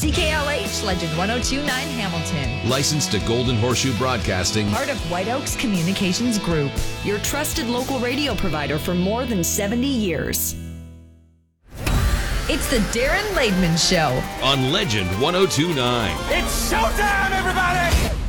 CKLH Legend 1029 Hamilton. Licensed to Golden Horseshoe Broadcasting. Part of White Oaks Communications Group. Your trusted local radio provider for more than 70 years. It's the Darren Laidman Show. On Legend 1029. It's showtime, everybody!